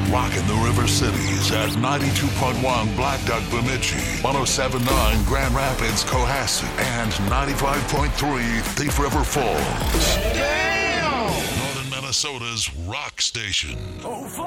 Rocking the River Cities at 92.1 Black Duck Bemidji, 107.9 Grand Rapids Cohasset, and 95.3 Thief River Falls. Damn! Northern Minnesota's rock station.